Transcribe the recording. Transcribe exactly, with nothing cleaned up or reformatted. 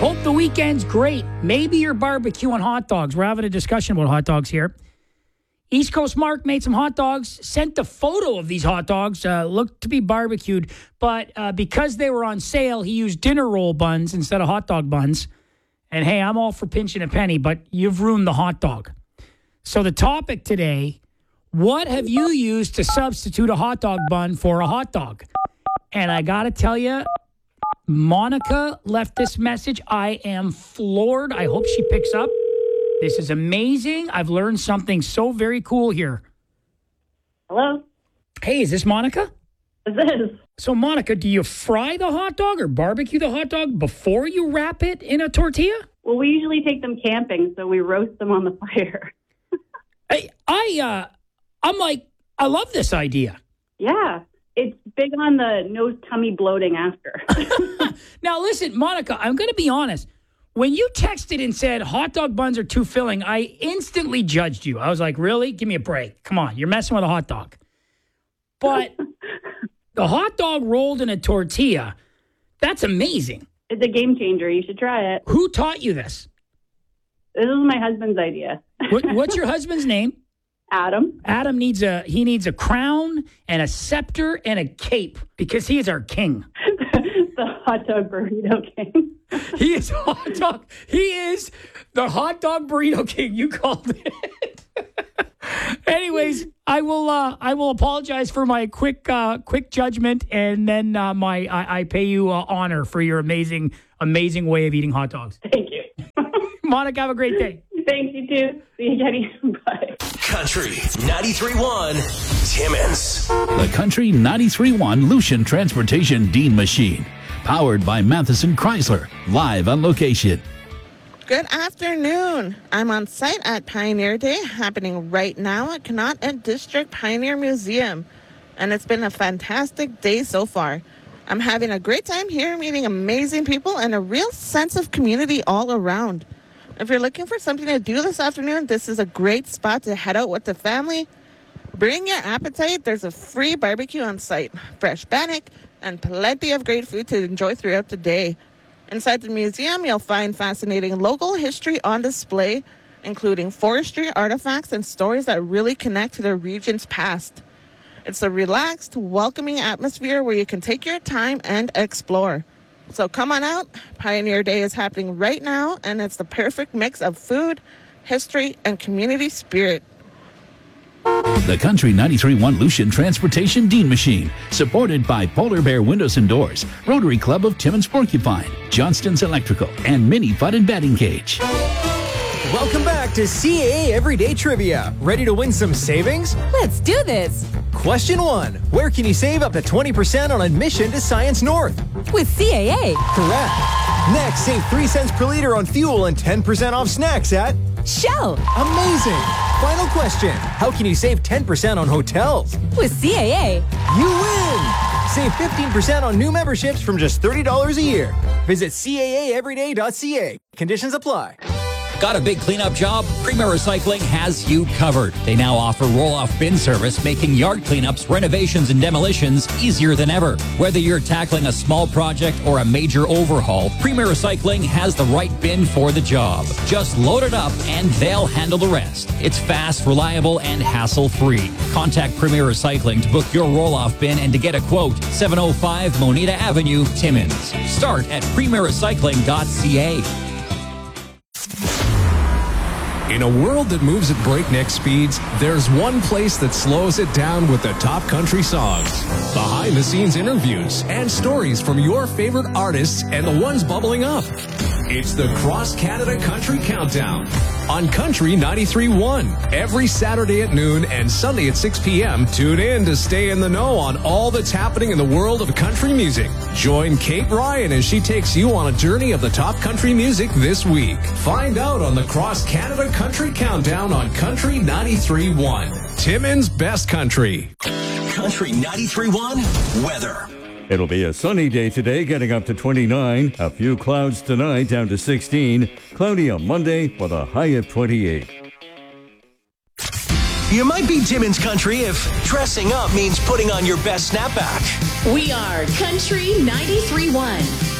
Hope the weekend's great. Maybe you're barbecuing hot dogs. We're having a discussion about hot dogs here. East Coast Mark made some hot dogs, sent a photo of these hot dogs, uh, looked to be barbecued, but uh, because they were on sale, he used dinner roll buns instead of hot dog buns. And hey, I'm all for pinching a penny, but you've ruined the hot dog. So the topic today, what have you used to substitute a hot dog bun for a hot dog? And I got to tell you, Monica left this message. I am floored. I hope she picks up. This is amazing. I've learned something so very cool here. Hello? Hey, is this Monica? This is. So, Monica, do you fry the hot dog or barbecue the hot dog before you wrap it in a tortilla? Well, we usually take them camping, so we roast them on the fire. I, I, uh, I'm like, I love this idea. Yeah. It's big on the no tummy bloating after. Now, listen, Monica, I'm going to be honest. When you texted and said hot dog buns are too filling, I instantly judged you. I was like, really? Give me a break. Come on, you're messing with a hot dog. But the hot dog rolled in a tortilla, that's amazing. It's a game changer. You should try it. Who taught you this? This was my husband's idea. What, what's your husband's name? Adam. Adam needs a he needs a crown and a scepter and a cape because he is our king. The hot dog burrito king. He is hot dog. He is the hot dog burrito king. You called it. Anyways, I will uh, I will apologize for my quick uh, quick judgment, and then uh, my I, I pay you uh, honor for your amazing amazing way of eating hot dogs. Thank you. Monica, have a great day. Thanks, you too. See you, Jenny. Bye. Country ninety-three point one Timmins. The Country ninety-three point one Lucian Transportation Dean Machine. Powered by Matheson Chrysler. Live on location. Good afternoon. I'm on site at Pioneer Day, happening right now at Connaught and District Pioneer Museum. And it's been a fantastic day so far. I'm having a great time here, meeting amazing people and a real sense of community all around. If you're looking for something to do this afternoon, this is a great spot to head out with the family. Bring your appetite. There's a free barbecue on site, fresh bannock, and plenty of great food to enjoy throughout the day. Inside the museum, you'll find fascinating local history on display, including forestry artifacts and stories that really connect to the region's past. It's a relaxed, welcoming atmosphere where you can take your time and explore. So come on out. Pioneer Day is happening right now, and it's the perfect mix of food, history, and community spirit. The Country ninety-three point one Lucian Transportation Dean Machine, supported by Polar Bear Windows and Doors, Rotary Club of Timmins Porcupine, Johnston's Electrical, and Mini Fun and Batting Cage. Welcome back to C A A Everyday Trivia. Ready to win some savings? Let's do this. Question one. Where can you save up to twenty percent on admission to Science North? With C A A. Correct. Next, save three cents per liter on fuel and ten percent off snacks at Shell. Amazing. Final question. How can you save ten percent on hotels? With C A A. You win. Save fifteen percent on new memberships from just thirty dollars a year. Visit C A A everyday dot C A. Conditions apply. Got a big cleanup job? Premier Recycling has you covered. They now offer roll-off bin service, making yard cleanups, renovations, and demolitions easier than ever. Whether you're tackling a small project or a major overhaul, Premier Recycling has the right bin for the job. Just load it up and they'll handle the rest. It's fast, reliable, and hassle-free. Contact Premier Recycling to book your roll-off bin and to get a quote. seven oh five Moneta Avenue, Timmins. Start at premier recycling dot C A. In a world that moves at breakneck speeds, there's one place that slows it down with the top country songs, behind-the-scenes interviews, and stories from your favorite artists and the ones bubbling up. It's the Cross Canada Country Countdown on Country ninety-three point one. Every Saturday at noon and Sunday at six p.m. Tune in to stay in the know on all that's happening in the world of country music. Join Kate Ryan as she takes you on a journey of the top country music this week. Find out on the Cross Canada Country Countdown on Country ninety-three point one. Timmins' best country. Country ninety-three point one weather. It'll be a sunny day today, getting up to twenty-nine. A few clouds tonight, down to sixteen. Cloudy on Monday with a high of twenty-eight. You might be Timmins country if dressing up means putting on your best snapback. We are Country ninety-three point one.